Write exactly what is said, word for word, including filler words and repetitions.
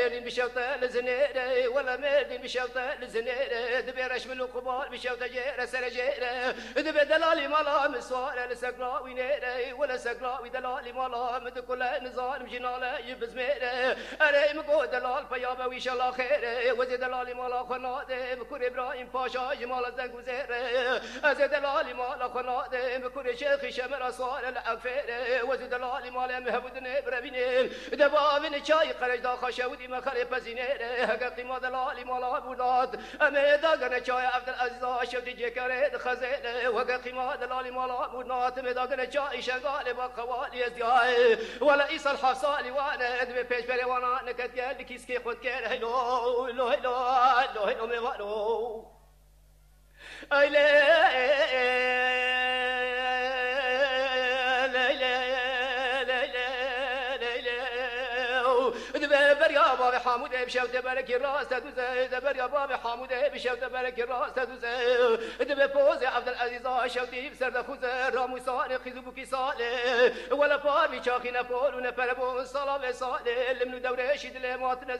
مردين بشوطة لزنيرة ولا مردين بشوطة لزنيرة دبيرش من القبال بشوطة جيرة سر جيرة دبي دلالي مالا مسوارة لسقرا وينيرة ولا سقرا ودلالي مالا مد كل نزار مجنالة يبز ميرة أري مقو دلال فيابا ويش الله خيرة وزي دلالي مالا خنادة بكور إبراهيم باشا جمال زنگ وزيرة أزي دلالي مالا خنادة بكور شيخ شمر أسوار الأغفيرة وزي دلالي مالا مهبودني بربيني دبابين شاي قرش دا خشودي مخالي بزينيرة هكا قيمة دلالي مالا بودات أمي داغن شاي عبد العزيز شفتي جيكاري خزينة وهكا قيمة دلالي مالا بودات أمي داغن شاي شغالي بقوالي ازدياي ولا إيسا الحصالي وانا ادمي بيش بري وانا نكت قال لي كيس كي خد كير هيلو هيلو هيلو هيلو هيلو مي وانو اي بريا بابي حمود بشوت برك الراس تدوزه بريا بابي حمود بشوت برك الراس تدوزه دب فوز عبد العزيز شوتي بسر خوزه رامو صار خذبك صالح ولا بار بشاخنا فول ونفر بو صلاه صالح لمن دوره شد لمات